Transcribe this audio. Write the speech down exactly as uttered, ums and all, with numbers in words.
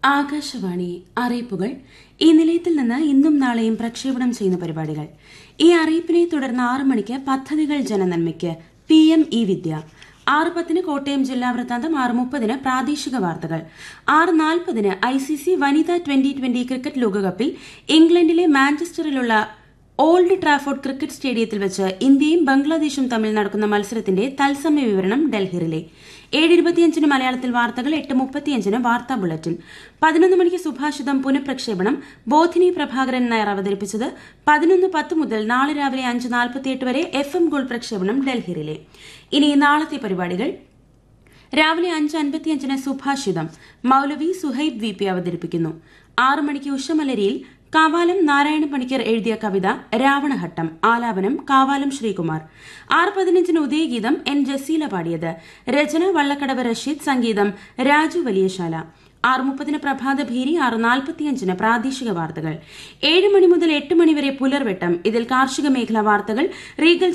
ആകാശവാണി അറിയിപ്പുകൾ. ഈ നിലയത്തിൽ നിന്ന് ഇന്നും നാളെയും പ്രക്ഷേപണം ചെയ്യുന്ന പരിപാടികൾ. ഈ അറിയിപ്പിനെ തുടർന്ന് ആറ് മണിക്ക് പദ്ധതികൾ ജനനന്മയ്ക്ക് പി എം ഇ വിദ്യ, ആറ് പത്തിന് കോട്ടയം ജില്ലാ വൃത്താന്തം, ആറ് മുപ്പതിന് പ്രാദേശിക വാർത്തകൾ, ആറ് നാൽപ്പതിന് ഐ സി സി വനിതാ ട്വന്റി ട്വന്റി ക്രിക്കറ്റ് ലോകകപ്പിൽ ഇംഗ്ലണ്ടിലെ മാഞ്ചസ്റ്ററിലുള്ള ഓൾഡ് ട്രാഫോർഡ് ക്രിക്കറ്റ് സ്റ്റേഡിയത്തിൽ വെച്ച് ഇന്ത്യയും ബംഗ്ലാദേശും തമ്മിൽ നടക്കുന്ന മത്സരത്തിന്റെ തത്സമയ വിവരണം ഡൽഹിയിലെ ഏഴ് ഇരുപത്തിയഞ്ചിന് മലയാളത്തിൽ വാർത്തകൾ, എട്ട് മുപ്പത്തിയഞ്ചിന് വാർത്താ ബുള്ളറ്റിൻ, പതിനൊന്ന് മണിക്ക് സുഭാഷിതം പുനഃപ്രക്ഷേപണം ബോധിനി പ്രഭാകരൻ നായർ അവതരിപ്പിച്ചത്, പതിനൊന്ന് പത്ത് മുതൽ നാളെ രാവിലെ അഞ്ച് നാൽപ്പത്തിയെട്ട് വരെ എഫ് എം ഗോൾഡ് പ്രക്ഷേപണം ഡൽഹിയിലെ. ഇനി നാളത്തെ പരിപാടികൾ. രാവിലെ അഞ്ച് അൻപത്തിയഞ്ചിന് സുഭാഷിതം മൌലവി സുഹൈബ് വി പി അവതരിപ്പിക്കുന്നു. ആറ് മണിക്ക് ഉഷമലരിയിൽ കാവാലം നാരായണ പണിക്കർ എഴുതിയ കവിത രാവണഹട്ടം, ആലാപനം കാവാലം ശ്രീകുമാർ. ആറ് പതിനഞ്ചിന് ഉദയഗീതം എൻ ജസീല പാടിയത്, രചന വള്ളക്കടവ് റഷീദ്, സംഗീതം രാജു വലിയശാല. ആറ് മുപ്പതിന് പ്രഭാത ഭീരി, ആറ് നാൽപ്പത്തിയഞ്ചിന് പ്രാദേശിക വാർത്തകൾ. ഏഴ് മണി മുതൽ എട്ട് മണിവരെ പുലർവെട്ടം. ഇതിൽ കാർഷിക മേഖലാ വാർത്തകൾ, റീഗൽ